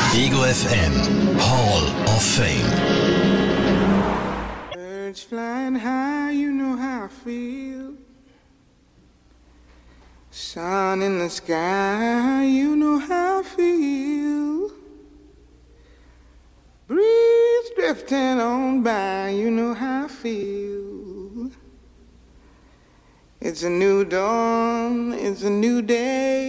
Ego FM Hall of Fame. Birds flying high, you know how I feel. Sun in the sky, you know how I feel. Breeze drifting on by, you know how I feel. It's a new dawn, it's a new day.